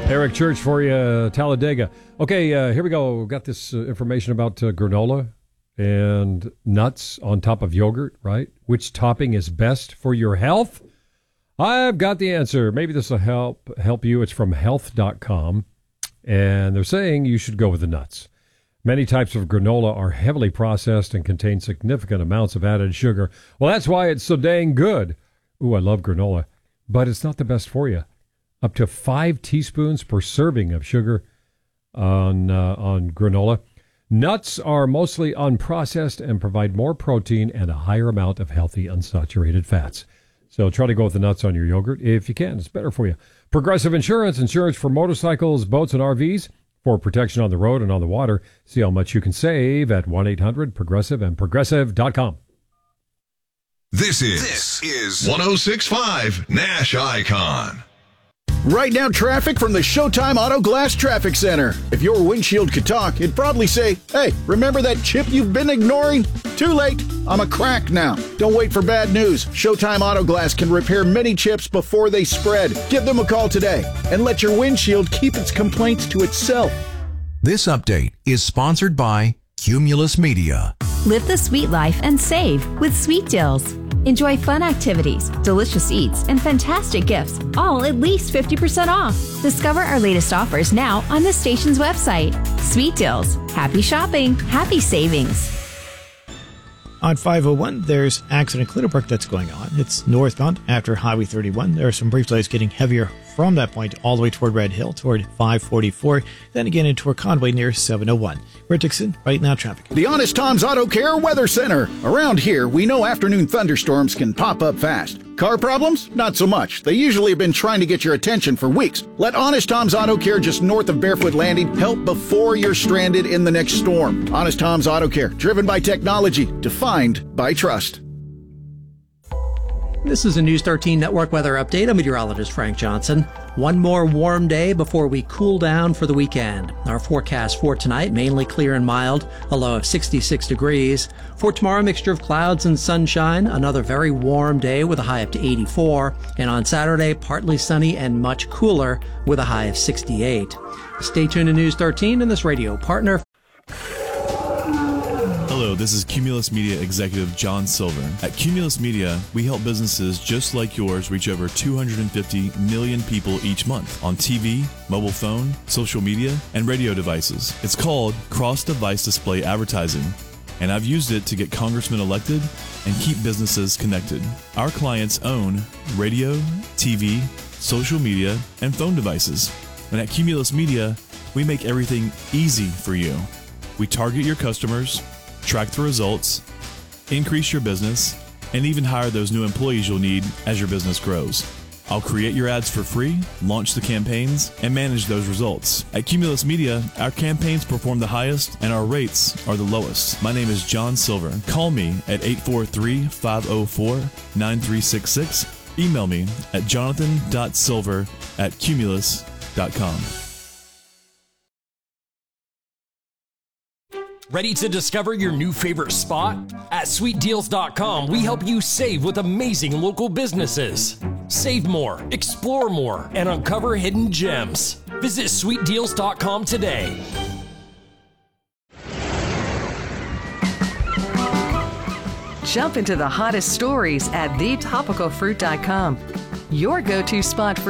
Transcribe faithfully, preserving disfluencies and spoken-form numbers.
Eric Church for you, Talladega. Okay, uh, here we go. Got this uh, information about uh, granola and nuts on top of yogurt, right? Which topping is best for your health? I've got the answer. Maybe this will help help you. It's from health dot com, and they're saying you should go with the nuts. Many types of granola are heavily processed and contain significant amounts of added sugar. Well, that's why it's so dang good. Ooh, I love granola, but it's not the best for you. Up to five teaspoons per serving of sugar on uh, on granola. Nuts are mostly unprocessed and provide more protein and a higher amount of healthy unsaturated fats. So try to go with the nuts on your yogurt if you can. It's better for you. Progressive Insurance, insurance for motorcycles, boats, and R Vs for protection on the road and on the water. See how much you can save at one eight hundred progressive and progressive dot com. This is, this is one oh six point five Nash Icon. Right now, traffic from the Showtime Auto Glass Traffic Center. If your windshield could talk, it'd probably say, hey, remember that chip you've been ignoring? Too late. I'm a crack now. Don't wait for bad news. Showtime Auto Glass can repair many chips before they spread. Give them a call today and let your windshield keep its complaints to itself. This update is sponsored by Cumulus Media. Live the sweet life and save with Sweet Deals. Enjoy fun activities, delicious eats, and fantastic gifts, all at least fifty percent off. Discover our latest offers now on the station's website. Sweet Deals. Happy shopping. Happy savings. On five oh one, there's accident Clitterbrook that's going on. It's northbound after Highway thirty-one. There are some brief delays getting heavier from that point all the way toward Red Hill, toward five forty-four, then again in toward Conway near seven oh one. We're at Dixon, right now traffic. The Honest Tom's Auto Care Weather Center. Around here, we know afternoon thunderstorms can pop up fast. Car problems? Not so much. They usually have been trying to get your attention for weeks. Let Honest Tom's Auto Care just north of Barefoot Landing help before you're stranded in the next storm. Honest Tom's Auto Care, driven by technology, defined by trust. This is a News thirteen Network weather update. I'm meteorologist Frank Johnson. One more warm day before we cool down for the weekend. Our forecast for tonight, mainly clear and mild, a low of sixty-six degrees. For tomorrow, mixture of clouds and sunshine, another very warm day with a high up to eighty-four. And on Saturday, partly sunny and much cooler with a high of sixty-eight. Stay tuned to News thirteen and this radio partner. Hello, this is Cumulus Media Executive John Silver. At Cumulus Media, we help businesses just like yours reach over two hundred fifty million people each month on T V, mobile phone, social media, and radio devices. It's called cross-device display advertising, and I've used it to get congressmen elected and keep businesses connected. Our clients own radio, T V, social media, and phone devices. And at Cumulus Media, we make everything easy for you. We target your customers, track the results, increase your business, and even hire those new employees you'll need as your business grows. I'll create your ads for free, launch the campaigns, and manage those results. At Cumulus Media, our campaigns perform the highest and our rates are the lowest. My name is John Silver. Call me at eight four three, five oh four, nine three six six. Email me at jonathan dot silver at cumulus dot com. Ready to discover your new favorite spot? At sweet deals dot com, we help you save with amazing local businesses. Save more, explore more, and uncover hidden gems. Visit sweet deals dot com today. Jump into the hottest stories at the topical fruit dot com, your go-to spot for